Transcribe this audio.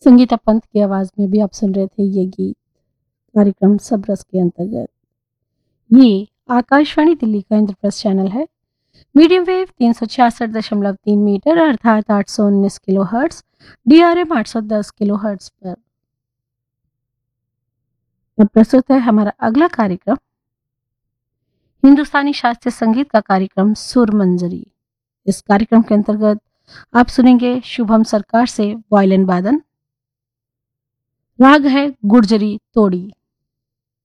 संगीता पंत की आवाज में भी आप सुन रहे थे ये गीत कार्यक्रम सब रस के अंतर्गत। ये आकाशवाणी दिल्ली का इंद्रप्रस्थ चैनल है। मीडियम वेव 366.3 मीटर अर्थात 819 kilo hertz, DRM 810 kilo hertz पर। अब प्रस्तुत है हमारा अगला कार्यक्रम, हिंदुस्तानी शास्त्रीय संगीत का कार्यक्रम सुर मंजरी। इस कार्यक्रम के अंतर्गत आप सुनेंगे शुभम सरकार से वायलिन वादन। राग है गुर्जरी तोड़ी।